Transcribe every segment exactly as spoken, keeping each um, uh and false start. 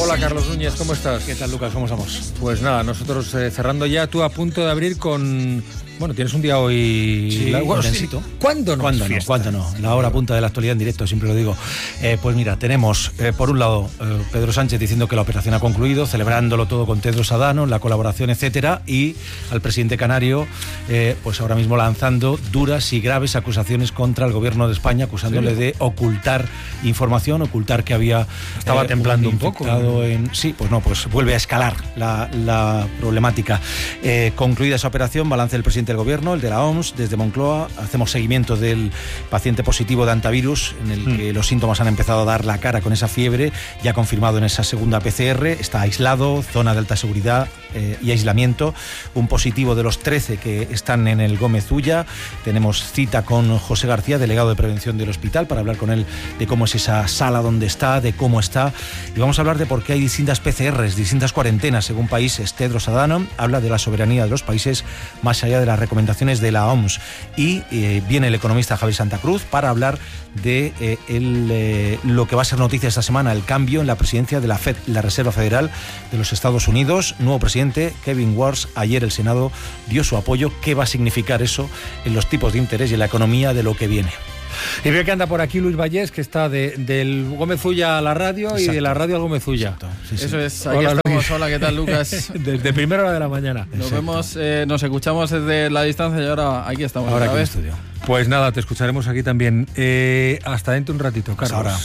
Hola, Carlos Núñez, ¿cómo estás? ¿Qué tal, Lucas? ¿Cómo estamos? Pues nada, nosotros eh, cerrando ya, tú a punto de abrir con... Bueno, tienes un día hoy... Sí, la... bueno, intensito. ¿Cuándo no? ¿Cuándo no? ¿Cuándo no? La hora punta de la actualidad en directo, siempre lo digo. Eh, pues mira, tenemos, eh, por un lado, eh, Pedro Sánchez diciendo que la operación ha concluido, celebrándolo todo con Tedros Adhanom, la colaboración, etcétera, y al presidente canario, eh, pues ahora mismo lanzando duras y graves acusaciones contra el gobierno de España, acusándole ¿Sí? de ocultar información, ocultar que había... Estaba eh, temblando un, un poco. En... Sí, pues no, pues vuelve a escalar la, la problemática. Eh, concluida esa operación, balance del presidente del gobierno, el de la O M S, desde Moncloa, hacemos seguimiento del paciente positivo de antivirus, en el mm. que los síntomas han empezado a dar la cara con esa fiebre, ya confirmado en esa segunda P C R, está aislado, zona de alta seguridad eh, y aislamiento, un positivo de los trece que están en el Gómez Ulla. Tenemos cita con José García, delegado de prevención del hospital, para hablar con él de cómo es esa sala donde está, de cómo está, y vamos a hablar de por qué hay distintas P C Rs, distintas cuarentenas según países. Tedros Adhanom habla de la soberanía de los países más allá de la recomendaciones de la O M S, y eh, viene el economista Javier Santa Cruz para hablar de eh, el, eh, lo que va a ser noticia esta semana, el cambio en la presidencia de la Fed, la Reserva Federal de los Estados Unidos. Nuevo presidente, Kevin Warsh. Ayer el Senado dio su apoyo. ¿Qué va a significar eso en los tipos de interés y en la economía de lo que viene? Y veo que anda por aquí Luis Vallés, que está de, del Gómez Ulla a la radio. Exacto. Y de la radio al Gómez Ulla. Sí, sí. Eso es, aquí hola, estamos. Luis. Hola, ¿qué tal, Lucas? Desde primera hora de la mañana. Nos Exacto. vemos, eh, nos escuchamos desde la distancia y ahora aquí estamos. Ahora aquí en el estudio. Pues nada, te escucharemos aquí también. Eh, hasta dentro un ratito, Carlos. Ahora.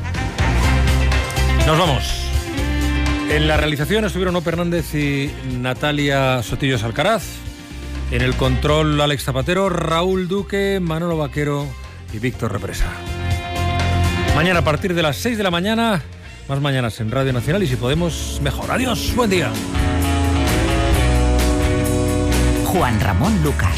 Nos vamos. En la realización estuvieron Ope Hernández y Natalia Sotillos Alcaraz. En el control, Alex Zapatero, Raúl Duque, Manolo Vaquero y Víctor Represa. Mañana a partir de las seis de la mañana, más mañanas en Radio Nacional, y si podemos, mejor. Adiós, buen día. Juan Ramón Lucas.